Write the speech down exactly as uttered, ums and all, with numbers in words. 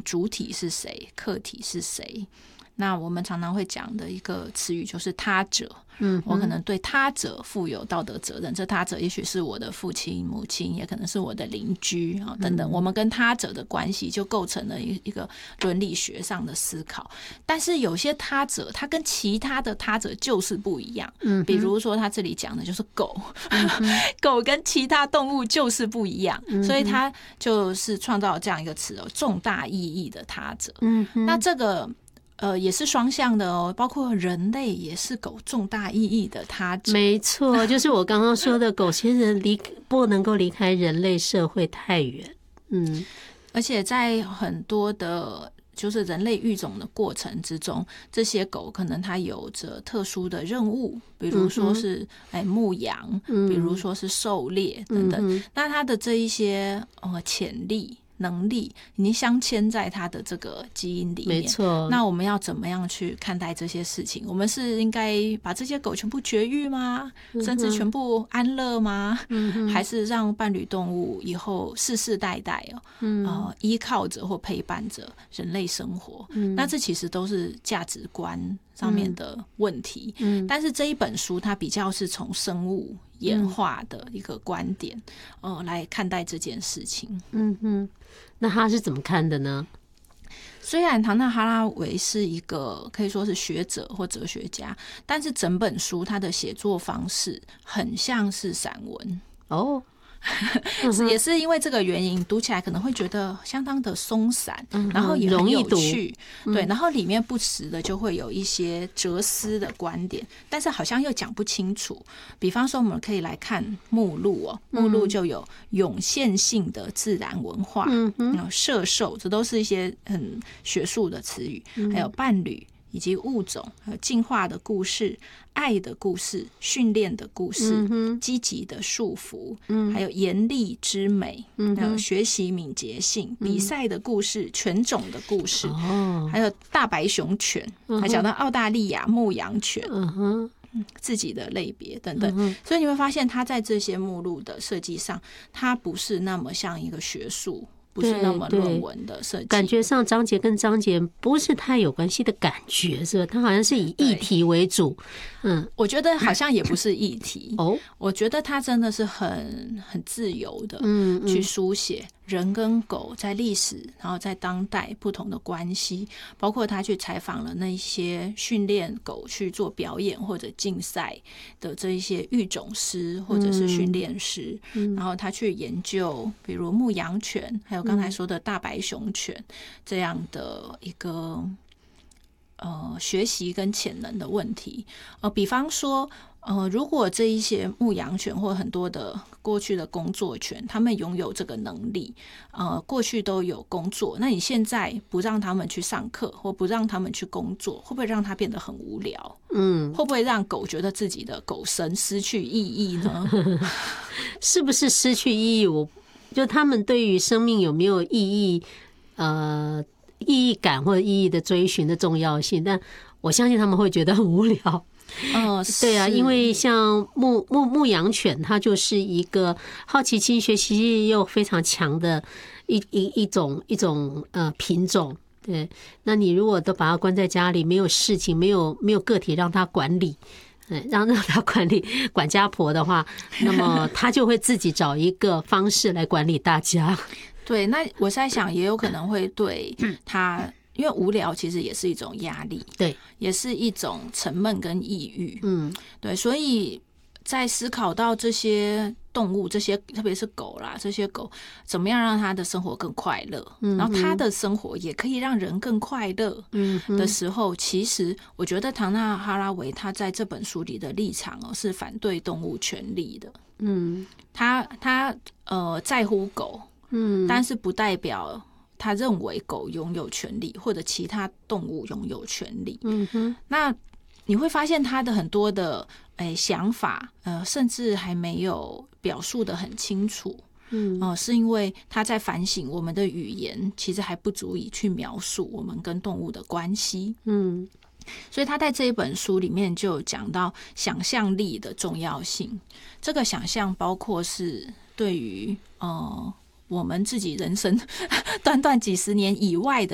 主体是谁，客体是谁。那我们常常会讲的一个词语就是他者，嗯，我可能对他者负有道德责任，这他者也许是我的父亲母亲，也可能是我的邻居啊等等，我们跟他者的关系就构成了一个伦理学上的思考。但是有些他者他跟其他的他者就是不一样，嗯，比如说他这里讲的就是狗，嗯、狗跟其他动物就是不一样，嗯、所以他就是创造了这样一个词哦，重大意义的他者。嗯，那这个呃，也是双向的哦，包括人类也是狗重大意义的他者。 没错，就是我刚刚说的，狗先人离不能够离开人类社会太远。嗯， 而且在很多的就是人类育种的过程之中，这些狗可能它有着特殊的任务，比如说是哎牧羊，比如说是狩猎等等。嗯、那它的这一些呃潜力。能力已经镶嵌在他的这个基因里面， 没错。 那我们要怎么样去看待这些事情？我们是应该把这些狗全部绝育吗？嗯、甚至全部安乐吗？嗯、还是让伴侣动物以后世世代代哦，嗯、呃，依靠着或陪伴着人类生活？嗯、那这其实都是价值观上面的问题。嗯、但是这一本书它比较是从生物演化的一个观点，呃，来看待这件事情。 嗯哼，那他是怎么看的呢？ 虽然唐纳哈拉维是一个可以说是学者或哲学家，但是整本书他的写作方式很像是散文哦。也是因为这个原因，读起来可能会觉得相当的松散，嗯、然后也很有趣，嗯、对，然后里面不时的就会有一些哲思的观点，但是好像又讲不清楚。比方说，我们可以来看目录哦，目录就有涌现性的自然文化，嗯嗯、摄受，这都是一些很学术的词语，嗯、还有伴侣。以及物种、还有进化的故事、爱的故事、训练的故事、嗯、积极的束缚，嗯、还有严厉之美，嗯、还有学习敏捷性、嗯、比赛的故事、犬种的故事，哦、还有大白熊犬，嗯、还讲到澳大利亚牧羊犬，嗯、自己的类别等等。嗯、所以你会发现，它在这些目录的设计上，它不是那么像一个学术。不是那么论文的设计， 感觉上章节跟章节不是太有关系的感觉，是吧？它好像是以议题为主。嗯， 我觉得好像也不是议题哦，我觉得它真的是很很自由的，嗯，去书写人跟狗在历史，然后在当代不同的关系，包括他去采访了那些训练狗去做表演或者竞赛的这一些育种师或者是训练师，嗯、然后他去研究，比如牧羊犬，还有刚才说的大白熊犬这样的一个呃学习跟潜能的问题。呃，比方说。呃，如果这一些牧羊犬或很多的过去的工作犬，他们拥有这个能力，呃，过去都有工作，那你现在不让他们去上课，或不让他们去工作，会不会让他变得很无聊？嗯，会不会让狗觉得自己的狗生失去意义呢？ 是不是失去意义？我就他们对于生命有没有意义，呃，意义感或者意义的追寻的重要性？但我相信他们会觉得很无聊。 哦， 对啊，因为像牧牧牧羊犬，它就是一个好奇心、学习力又非常强的一一一种一种呃品种。对，那你如果都把它关在家里，没有事情，没有没有个体让它管理，嗯，让让它管理管家婆的话，那么它就会自己找一个方式来管理大家。 对，那我在想，也有可能会对它。因为无聊其实也是一种压力， 对， 也是一种沉闷跟抑郁，嗯，对，所以在思考到这些动物，这些特别是狗啦，这些狗怎么样让它的生活更快乐，嗯、然后它的生活也可以让人更快乐的时候，嗯、其实我觉得唐纳哈拉维他在这本书里的立场哦是反对动物权利的，嗯，他他呃在乎狗，嗯，但是不代表。他认为狗拥有权利，或者其他动物拥有权利。嗯哼，那你会发现他的很多的诶想法，呃，甚至还没有表述得很清楚。嗯，哦、呃，是因为他在反省我们的语言其实还不足以去描述我们跟动物的关系。嗯，所以他在这一本书里面就讲到想象力的重要性。这个想象包括是对于呃。我们自己人生短短几十年以外的